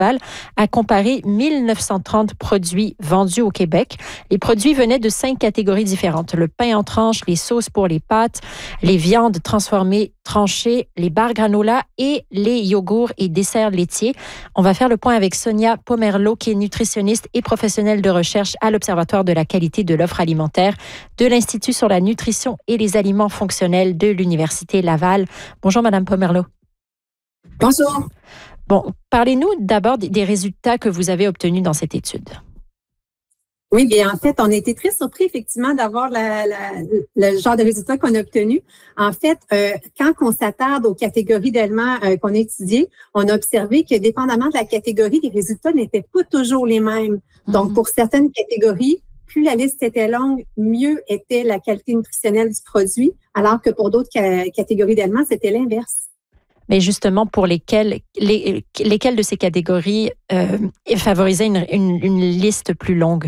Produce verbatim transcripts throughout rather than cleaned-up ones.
Laval a comparé mille neuf cent trente produits vendus au Québec. Les produits venaient de cinq catégories différentes. Le pain en tranches, les sauces pour les pâtes, les viandes transformées, tranchées, les barres granola et les yogourts et desserts laitiers. On va faire le point avec Sonia Pomerleau, qui est nutritionniste et professionnelle de recherche à l'Observatoire de la qualité de l'offre alimentaire de l'Institut sur la nutrition et les aliments fonctionnels de l'Université Laval. Bonjour, Madame Pomerleau. Bonjour. Bon, parlez-nous d'abord des résultats que vous avez obtenus dans cette étude. Oui, bien en fait, on a été très surpris effectivement d'avoir la, la, le genre de résultats qu'on a obtenus. En fait, euh, quand on s'attarde aux catégories d'aliments euh, qu'on a étudiées, on a observé que dépendamment de la catégorie, les résultats n'étaient pas toujours les mêmes. Mm-hmm. Donc, pour certaines catégories, plus la liste était longue, mieux était la qualité nutritionnelle du produit, alors que pour d'autres ca- catégories d'aliments, c'était l'inverse. Mais justement, pour lesquelles, les, lesquelles de ces catégories euh, favorisaient une, une, une liste plus longue?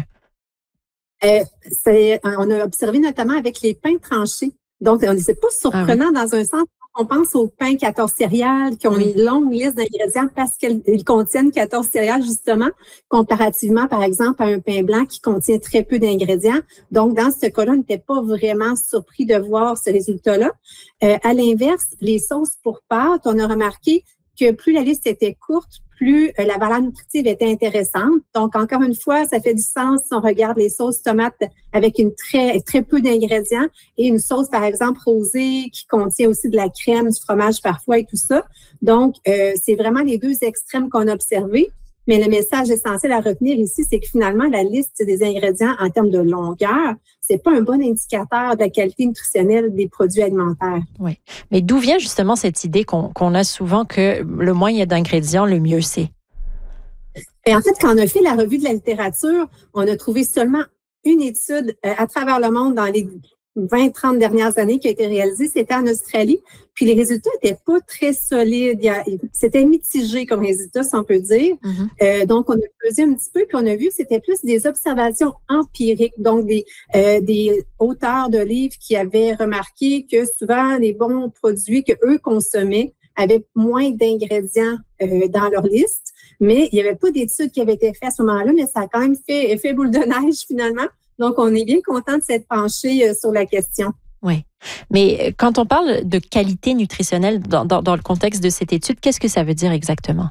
Euh, c'est, on a observé notamment avec les pains tranchés. Donc, c'est pas surprenant ah oui. dans un sens. On pense aux pains quatorze céréales qui ont oui. une longue liste d'ingrédients parce qu'ils contiennent quatorze céréales, justement, comparativement, par exemple, à un pain blanc qui contient très peu d'ingrédients. Donc, dans ce cas-là, on n'était pas vraiment surpris de voir ce résultat-là. Euh, à l'inverse, les sauces pour pâtes, on a remarqué que plus la liste était courte, plus euh, la valeur nutritive était intéressante. Donc, encore une fois, ça fait du sens si on regarde les sauces tomates avec une très très peu d'ingrédients et une sauce, par exemple, rosée qui contient aussi de la crème, du fromage parfois et tout ça. Donc, euh, c'est vraiment les deux extrêmes qu'on a observés. Mais le message essentiel à retenir ici, c'est que finalement, la liste des ingrédients en termes de longueur, c'est pas un bon indicateur de la qualité nutritionnelle des produits alimentaires. Oui. Mais d'où vient justement cette idée qu'on, qu'on a souvent que le moins il y a d'ingrédients, le mieux c'est? Et en fait, quand on a fait la revue de la littérature, on a trouvé seulement une étude euh, à travers le monde dans les vingt trente dernières années qui a été réalisée, c'était en Australie. Puis les résultats étaient pas très solides. Il y a, c'était mitigé comme résultat, si on peut dire. Mm-hmm. Euh, donc, on a pesé un petit peu, puis on a vu que c'était plus des observations empiriques, donc des, euh, des auteurs de livres qui avaient remarqué que souvent les bons produits que eux consommaient avaient moins d'ingrédients euh, dans leur liste. Mais il n'y avait pas d'études qui avaient été faites à ce moment-là, mais ça a quand même fait effet boule de neige finalement. Donc, on est bien content de s'être penché euh, sur la question. Oui. Mais quand on parle de qualité nutritionnelle dans, dans, dans le contexte de cette étude, qu'est-ce que ça veut dire exactement?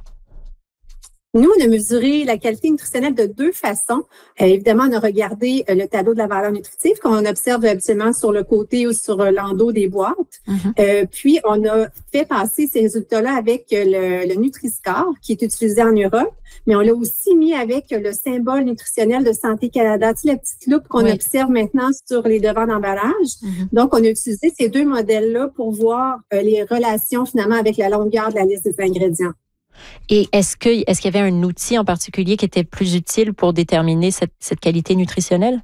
Nous, on a mesuré la qualité nutritionnelle de deux façons. Euh, évidemment, on a regardé euh, le tableau de la valeur nutritive qu'on observe habituellement sur le côté ou sur euh, l'endos des boîtes. Mm-hmm. Euh, puis, on a fait passer ces résultats-là avec euh, le, le Nutri-Score qui est utilisé en Europe, mais on l'a aussi mis avec euh, le symbole nutritionnel de Santé Canada, tu sais, la petite loupe qu'on oui. observe maintenant sur les devants d'emballage. Mm-hmm. Donc, on a utilisé ces deux modèles-là pour voir euh, les relations finalement avec la longueur de la liste des ingrédients. Et est-ce que, est-ce qu'il y avait un outil en particulier qui était plus utile pour déterminer cette, cette qualité nutritionnelle?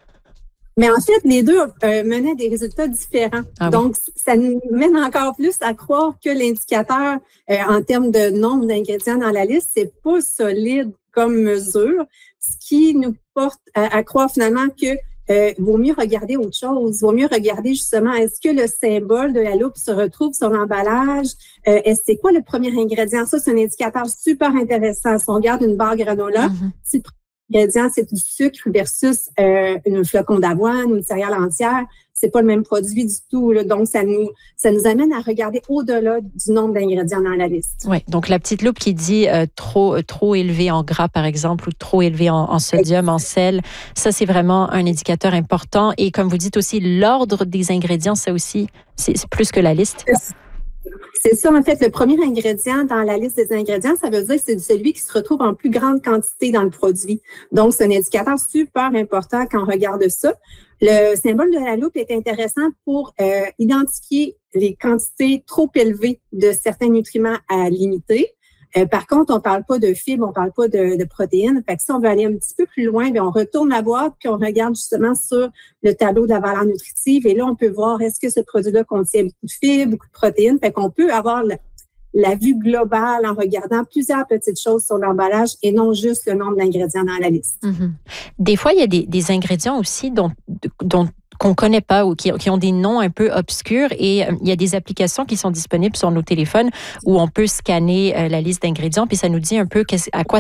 Mais en fait, les deux euh, menaient des résultats différents. Ah Donc, oui. ça nous mène encore plus à croire que l'indicateur, euh, en termes de nombre d'ingrédients dans la liste, c'est pas solide comme mesure, ce qui nous porte à, à croire finalement que Euh, vaut mieux regarder autre chose. Vaut mieux regarder justement, est-ce que le symbole de la loupe se retrouve sur l'emballage? Euh, est-ce c'est quoi le premier ingrédient? Ça, c'est un indicateur super intéressant. Si on regarde une barre granola, mm-hmm. si le premier ingrédient, c'est du sucre versus euh, un flocon d'avoine ou une céréale entière, c'est pas le même produit du tout. Là. Donc, ça nous, ça nous amène à regarder au-delà du nombre d'ingrédients dans la liste. Oui, donc la petite loupe qui dit euh, trop, euh, trop élevé en gras, par exemple, ou trop élevé en, en sodium, en sel, ça, c'est vraiment un indicateur important. Et comme vous dites aussi, l'ordre des ingrédients, ça aussi, c'est, c'est plus que la liste. C'est ça, en fait, le premier ingrédient dans la liste des ingrédients, ça veut dire que c'est celui qui se retrouve en plus grande quantité dans le produit. Donc, c'est un indicateur super important quand on regarde ça. Le symbole de la loupe est intéressant pour euh, identifier les quantités trop élevées de certains nutriments à limiter. Euh, par contre, on ne parle pas de fibres, on ne parle pas de, de protéines. Fait que si on veut aller un petit peu plus loin, bien, on retourne la boîte puis on regarde justement sur le tableau de la valeur nutritive. Et là, on peut voir est-ce que ce produit-là contient beaucoup de fibres, beaucoup de protéines. Fait qu'on peut avoir le, la vue globale en regardant plusieurs petites choses sur l'emballage et non juste le nombre d'ingrédients dans la liste. Mm-hmm. Des fois, il y a des, des ingrédients aussi dont, dont qu'on connaît pas ou qui, qui ont des noms un peu obscurs. Et euh, il y a des applications qui sont disponibles sur nos téléphones où on peut scanner euh, la liste d'ingrédients, puis ça nous dit un peu à quoi